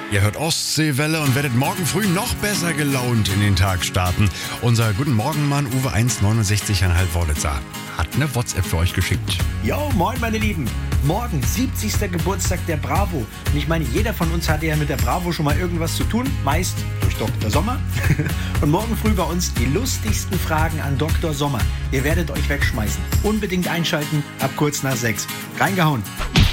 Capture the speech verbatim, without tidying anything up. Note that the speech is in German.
Ihr hört Ostseewelle und werdet morgen früh noch besser gelaunt in den Tag starten. Unser Guten Morgen-Mann Uwe eins neunundsechzig Komma fünf Wollitzer hat eine WhatsApp für euch geschickt. Jo, moin meine Lieben. Morgen, siebzigster Geburtstag der Bravo. Und ich meine, jeder von uns hatte ja mit der Bravo schon mal irgendwas zu tun. Meist durch Doktor Sommer. Und morgen früh bei uns die lustigsten Fragen an Doktor Sommer. Ihr werdet euch wegschmeißen. Unbedingt einschalten, ab kurz nach sechs. Reingehauen.